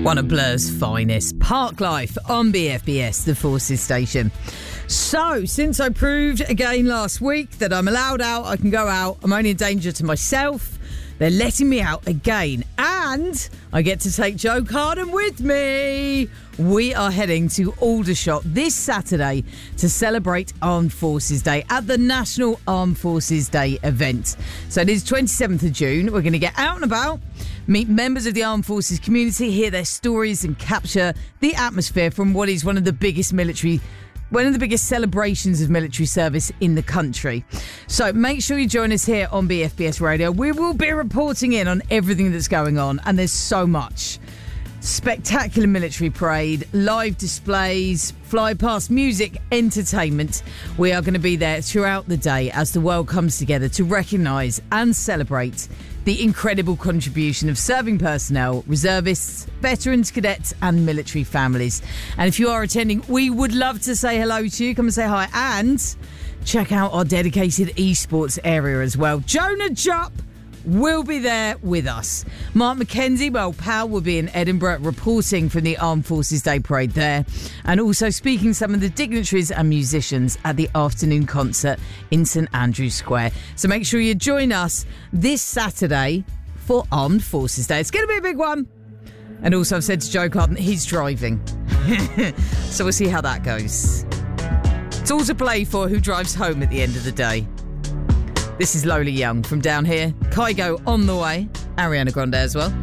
One of Blur's finest, Park Life on BFBS, the Forces station. So, since I proved again last week that I'm allowed out, I can go out, I'm only a danger to myself, they're letting me out again. And I get to take Joe Carden with me. We are heading to Aldershot this Saturday to celebrate Armed Forces Day at the National Armed Forces Day event. So it is 27th of June. We're going to get out and about, meet members of the Armed Forces community, hear their stories and capture the atmosphere from what is one of the biggest celebrations of military service in the country. So make sure you join us here on BFBS Radio. We will be reporting in on everything that's going on, and there's so much. Spectacular military parade, live displays, fly past music, entertainment. We are going to be there throughout the day as the world comes together to recognise and celebrate the incredible contribution of serving personnel, reservists, veterans, cadets and military families. And if you are attending, we would love to say hello to you. Come and say hi and check out our dedicated esports area as well. Jonah Jupp will be there with us. Mark McKenzie, pal, will be in Edinburgh reporting from the Armed Forces Day Parade there, and also speaking to some of the dignitaries and musicians at the afternoon concert in St Andrew's Square. So make sure you join us this Saturday for Armed Forces Day. It's going to be a big one. And also I've said to Joe Carden, he's driving. So we'll see how that goes. It's all to play for who drives home at the end of the day. This is Lola Young from Down Here. Kygo on the way. Ariana Grande as well.